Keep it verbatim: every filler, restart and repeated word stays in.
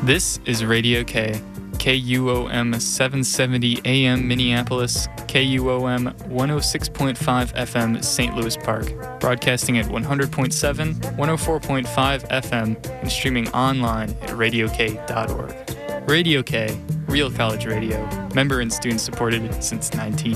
This is Radio K, K U O M seven seventy A M Minneapolis, K U O M one oh six point five F M Saint Louis Park, broadcasting at one hundred point seven, one oh four point five F M, and streaming online at radio k dot org. Radio K, real college radio, member and student supported since nineteen